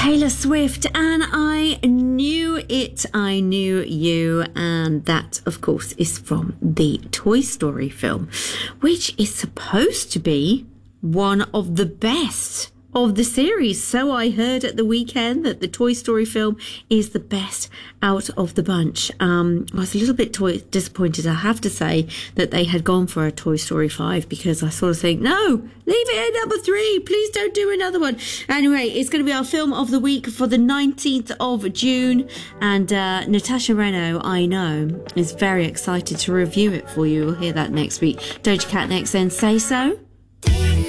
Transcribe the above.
Taylor Swift, and I knew it, I knew you, and that, of course, is from the Toy Story film, which is supposed to be one of the best of the series. So I heard at the weekend that the Toy Story film is the best out of the bunch. I was a little bit disappointed, I have to say, that they had gone for a Toy Story 5, because I sort of think, no, leave it at number 3. Please don't do another one. Anyway, it's going to be our film of the week for the 19th of June. And Natasha Reno, I know, is very excited to review it for you. We'll hear that next week. Doja Cat next then. Say So.